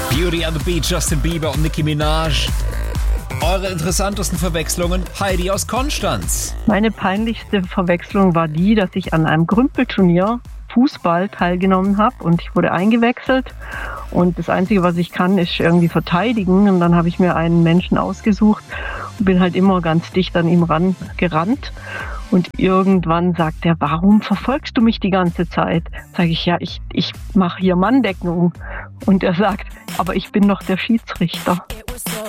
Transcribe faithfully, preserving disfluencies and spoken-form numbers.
Beauty and the Beat, Justin Bieber und Nicki Minaj. Eure interessantesten Verwechslungen? Heidi aus Konstanz. Meine peinlichste Verwechslung war die, dass ich an einem Grümpelturnier Fußball teilgenommen habe und ich wurde eingewechselt und das Einzige, was ich kann, ist irgendwie verteidigen und dann habe ich mir einen Menschen ausgesucht und bin halt immer ganz dicht an ihm ran gerannt und irgendwann sagt er, warum verfolgst du mich die ganze Zeit? Sage ich, ja, ich, ich mache hier Manndeckung und er sagt, aber ich bin doch der Schiedsrichter.